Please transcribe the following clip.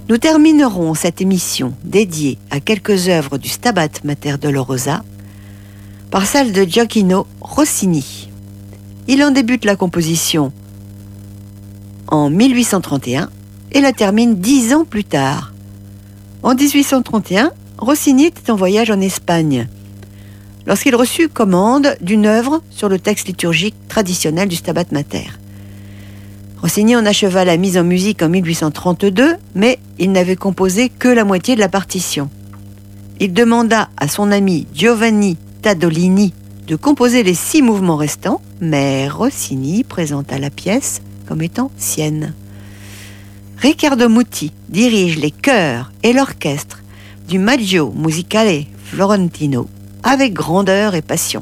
Nous terminerons cette émission dédiée à quelques œuvres du Stabat Mater Dolorosa par celle de Gioacchino Rossini. Il en débute la composition en 1831 et la termine 10 ans plus tard. En 1831, Rossini était en voyage en Espagne lorsqu'il reçut commande d'une œuvre sur le texte liturgique traditionnel du Stabat Mater. Rossini en acheva la mise en musique en 1832, mais il n'avait composé que la moitié de la partition. Il demanda à son ami Giovanni Tadolini de composer les 6 mouvements restants, mais Rossini présenta la pièce comme étant sienne. Riccardo Muti dirige les chœurs et l'orchestre du Maggio Musicale Florentino avec grandeur et passion.